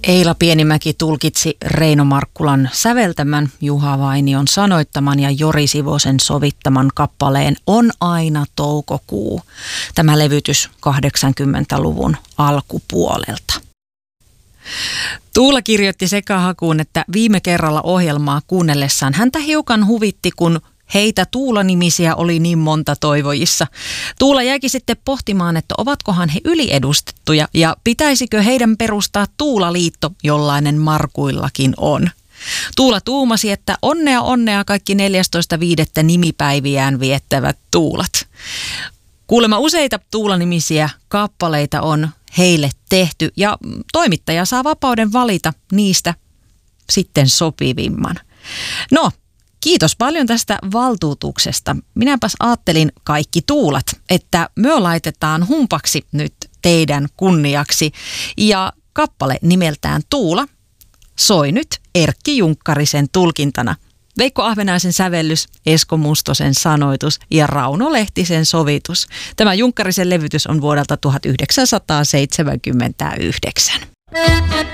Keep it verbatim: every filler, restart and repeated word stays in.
Eila Pienimäki tulkitsi Reino Markkulan säveltämän, Juha Vainion sanoittaman ja Jori Sivosen sovittaman kappaleen On aina toukokuu. Tämä levytys kahdeksankymmentäluvun alkupuolelta. Tuula kirjoitti sekahakuun, että viime kerralla ohjelmaa kuunnellessaan häntä hiukan huvitti, kun heitä Tuula-nimisiä oli niin monta toivojissa. Tuula jäikin sitten pohtimaan, että ovatkohan he yliedustettuja ja pitäisikö heidän perustaa Tuulaliitto, jollainen Markuillakin on. Tuula tuumasi, että onnea onnea kaikki neljästoista viidettä nimipäiviään viettävät Tuulat. Kuulemma useita Tuula-nimisiä kappaleita on heille tehty ja toimittaja saa vapauden valita niistä sitten sopivimman. No, kiitos paljon tästä valtuutuksesta. Minäpäs ajattelin kaikki Tuulat, että me laitetaan humpaksi nyt teidän kunniaksi. Ja kappale nimeltään Tuula soi nyt Erkki Junkkarisen tulkintana. Veikko Ahvenaisen sävellys, Esko Mustosen sanoitus ja Rauno Lehtisen sovitus. Tämä Junkkarisen levytys on vuodelta tuhatyhdeksänsataaseitsemänkymmentäyhdeksän.